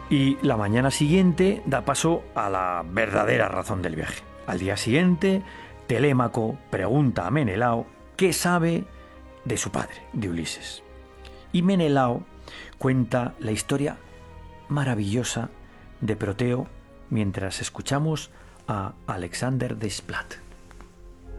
Y la mañana siguiente da paso a la verdadera razón del viaje. Al día siguiente, Telémaco pregunta a Menelao qué sabe de su padre, de Ulises. Y Menelao cuenta la historia maravillosa de Proteo mientras escuchamos a Alexander Desplat.